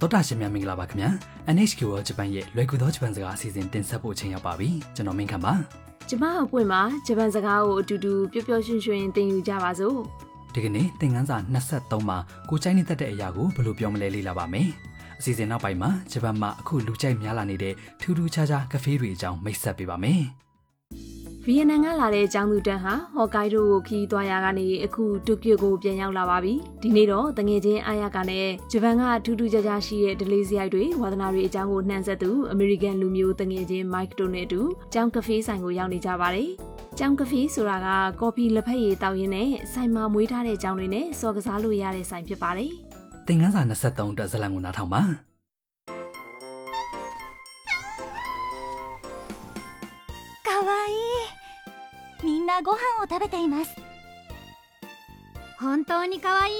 တော်တာရှင်များမင်္ဂလာပါခင်ဗျာ NHK World Japan ရဲ့လွယ်ကူသောဂျပန်စကားအစီအစဉ်တင်ဆက်ဖို့အချိန်ရောက်ပါပြီကျွန်တော်မင်းခမ်းပါကျမအပွင့်မှာဂျပန်စကားကိုအတူတူပျော်ပျော်ရွှင်ရွှင်သင်ယူကြပါစို့ဒီကနေ့သင်ခန်းစာ23မှာကိုကြိုက်နေတတ်တဲ့အရာကိုဘယ်လိုပြောမလဲလေ့လာပါမယ်အစီအစဉ်နောက်ပိုင်းမှာဂျပန်မှာအခုလူကြိုက်များလာနေတဲ့ထူးထူးခြားခြားကဖေးတွေအကြောင်းမိတ်ဆက်ပေးပါမယ်ဗီယက်နမ်ကလာတဲ့ကျောင်းသူတန်းဟာဟော့ကိုင်ဒိုကိုခီးသွားရာကနေအခုတိုကျိုကိုပြန်ရောက်လာပါပြီဒီနေ့တော့တငယ်ချင်းအာယာကနဲ့ဂျပန်ကထူးထူးခြားခြားရှိတဲ့ဒလေးစရိုက်တွေဝါသနာတွေအကြောင်းကိုနှံဆက်သူအမေရိကန်လူမျိုးတငယ်ချင်းမိုက်တိုနဲ့အတူကျောင်းကဖေးဆိုင်ကိုရောက်နေကြပါတယ်ကျောင်းကဖေးဆိုတာကကော်ဖီလက်ဖက်ရည်တောက်ရင်းနဲ့ဆိုင်မှာမွေးထားတဲ့ကျောင်းတွေနဲ့စော်ကစားလို့ရတဲ့ဆိုင်ဖြစ်ပါတယ်သင်ခန်းစာ23အတွက်ဇာတ်လမ်းကိုနားထောင်ပါかわいいみんなご飯を食べています本当にかわいい